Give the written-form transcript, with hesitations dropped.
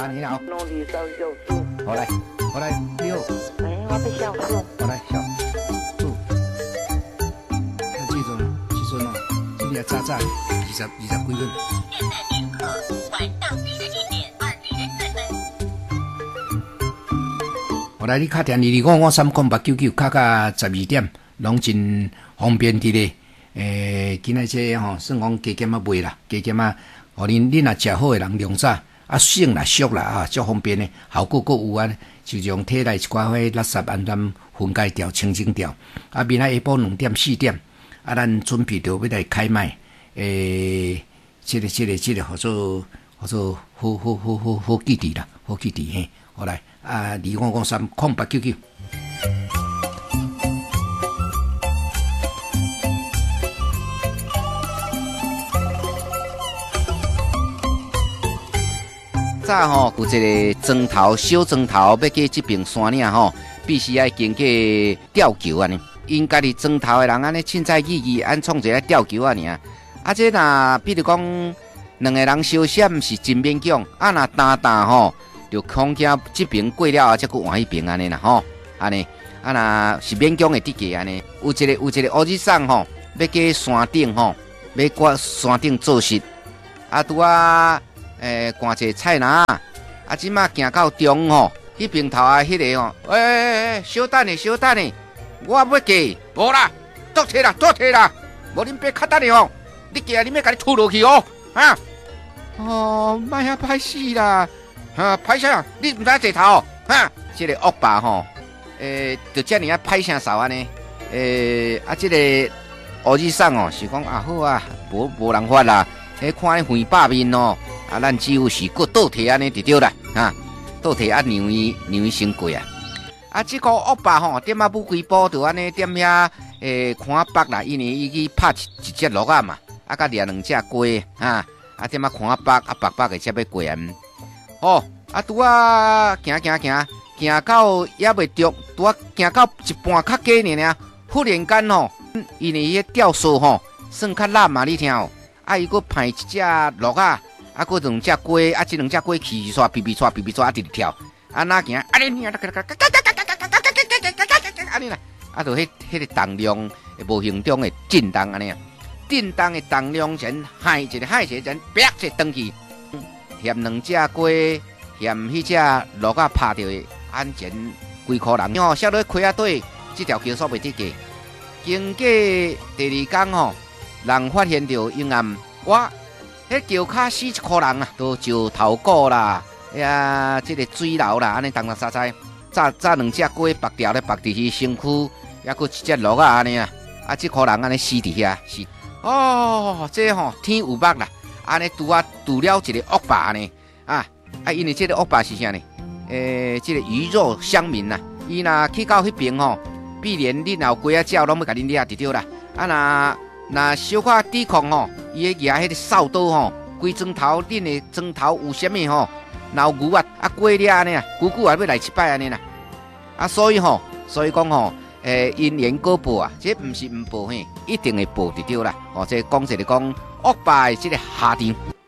啊，你好。 农历早小数。 好来，我来六。 哎，我要小数。 我来小数。看记住了，记住了，今天早早20几分。 现在点刻晚上11点24分。 我来，你打电2255308999，卡到12点，拢真方便伫咧。今仔这吼，算讲加减啊卖啦，加减啊，互恁若食好诶人量早。啊，省啦、俗啦啊，足方便诶，效果阁有啊，就用体内一寡迄垃圾按咱分解掉、清净掉。啊，明仔下晡2点、4点，啊，咱准备着要来开卖。这个，叫做好基地啦，好基地嘿。好来啊，25530899。早吼，有一个砖头小砖头要过这边山岭吼，必须要经过吊桥安尼。因家己砖头的人安尼凊彩意安创一个吊桥啊尔。啊，这若比如讲两个人相闪是真勉强，啊若单吼，就恐惊这边过了才去换迄边安尼啦吼，安尼啊若是勉强的得过安尼。有一个乌日送吼，要过山顶吼，要过山顶做事，啊拄啊。赶一个菜篮，啊，即马行到中吼，迄边头啊，迄个吼，小等下，我要过，无啦，倒退啦，无恁别卡等你吼，你过来，恁要甲你拖落去哦，哈，哦，莫遐歹死啦，哈，歹啥？你毋知坐头，哈，即个恶霸吼，就遮尔啊歹声扫安尼，啊，即个乌日送哦，是讲啊好啊，无人发啦，看伊肥百面哦。啊，咱只有是搁倒退安尼就对啦，哈，倒退啊，让伊先过啊。啊，这个恶霸吼，点啊不几步就安尼点遐看北啦，因为伊去拍一只鹿啊嘛，啊，甲掠2只鸡啊，啊点啊看北啊北个才要过啊。哦，啊拄啊行到也未着，拄啊行到一半较加呢，忽然间吼，因为迄吊索吼算较烂嘛，你听哦，啊伊搁派一只鹿啊。啊，搁2只鸡，啊，这2只鸡起刷，哔哔啊，直跳，啊哪行？啊你啊，安尼啦，啊，就迄个重量无形中的震动安尼啊，震动的重量前害一个前，啪一登去，嫌2只鸡，嫌迄只鹿啊拍着的，安全几箍人哦，写落溪仔底，这条桥煞袂得过。经过第2天吼，人发现着阴暗，哇！迄桥骹死1箍人啊，都石头骨啦，这个水流啦，安尼东沙早2只鸡拔掉咧，拔伫去身躯，还佫1只鹿啊安尼啊，啊1箍人安尼死伫遐死。哦，这吼天有目啦，安尼拄了一个恶霸呢，啊，因为这个恶霸是啥呢？这个鱼肉乡民呐，伊若去到迄边吼，必然恁后鸡仔鸟拢要甲恁掠就对啦，啊那小可抵抗吼，伊迄举迄个扫刀吼，规砖头恁的砖头有啥物吼，老牛啊，过掠安尼啊，久也要来1摆安尼啦。啊，所以讲吼，因缘果报啊，这毋是毋报嘿，一定会报就对啦。哦，这讲恶霸的这个下场。